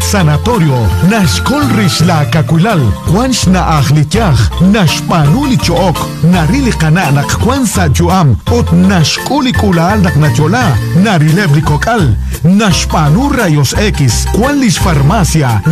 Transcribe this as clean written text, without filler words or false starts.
sanatorio, nashkol rish la kakulal, kwansh na akhlityach, nashpanu li chook, narili kana nak kwansa juam, ot nashkuli kulal nak nachola, narilebli kokal, nashpanu rayos X, kwan lish farmacia,